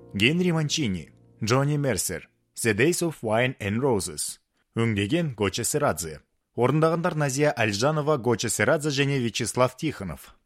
Генри Манчини, Джонни Мерсер, The Days of Wine and Roses. Өңдеген Гоча Серадзе. Орындағандар Назия Альжанова, Гоча Серадзе және Вячеслав Тихонов.